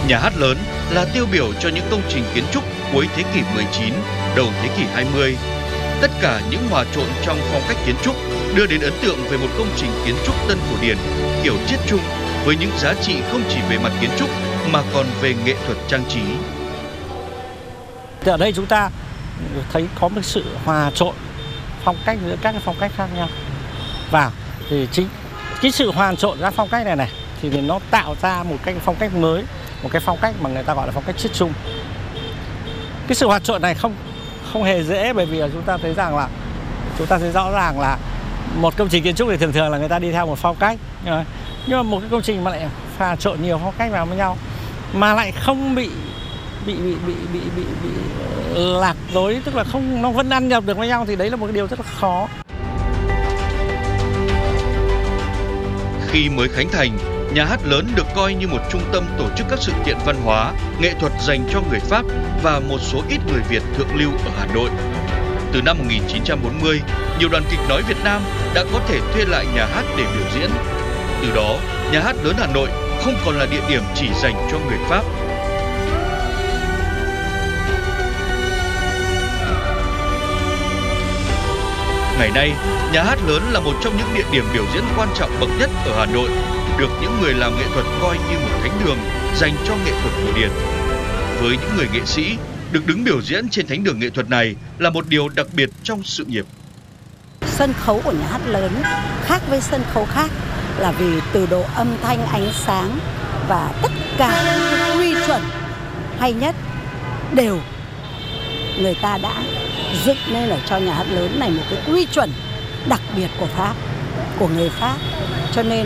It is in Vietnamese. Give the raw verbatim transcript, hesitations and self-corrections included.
Nhà hát lớn là tiêu biểu cho những công trình kiến trúc cuối thế kỷ mười chín, đầu thế kỷ hai mươi. Tất cả những hòa trộn trong phong cách kiến trúc đưa đến ấn tượng về một công trình kiến trúc tân cổ điển kiểu chiết chung với những giá trị không chỉ về mặt kiến trúc mà còn về nghệ thuật trang trí. Ở đây chúng ta thấy có một sự hòa trộn phong cách giữa các phong cách khác nhau vào, thì chính cái sự hòa trộn ra phong cách này này thì nó tạo ra một cái phong cách mới, một cái phong cách mà người ta gọi là phong cách chiết chung. Cái sự hòa trộn này không không hề dễ, bởi vì chúng ta thấy rằng là chúng ta thấy rõ ràng là một công trình kiến trúc thì thường thường là người ta đi theo một phong cách, nhưng mà một cái công trình mà lại pha trộn nhiều phong cách vào với nhau mà lại không bị bị bị bị bị bị, bị lạc lối, tức là không, nó vẫn ăn nhập được với nhau, thì đấy là một cái điều rất là khó. Khi mới khánh thành, nhà hát lớn được coi như một trung tâm tổ chức các sự kiện văn hóa, nghệ thuật dành cho người Pháp và một số ít người Việt thượng lưu ở Hà Nội. Từ năm một nghìn chín trăm bốn mươi, nhiều đoàn kịch nói Việt Nam đã có thể thuê lại nhà hát để biểu diễn. Từ đó, nhà hát lớn Hà Nội không còn là địa điểm chỉ dành cho người Pháp. Ngày nay, nhà hát lớn là một trong những địa điểm biểu diễn quan trọng bậc nhất ở Hà Nội, được những người làm nghệ thuật coi như một thánh đường dành cho nghệ thuật cổ điển. Với những người nghệ sĩ, được đứng biểu diễn trên thánh đường nghệ thuật này là một điều đặc biệt trong sự nghiệp. Sân khấu của nhà hát lớn khác với sân khấu khác là vì từ độ âm thanh, ánh sáng và tất cả những quy chuẩn hay nhất đều người ta đã dựng nên ở cho nhà hát lớn này một cái quy chuẩn đặc biệt của Pháp, của người Pháp. Cho nên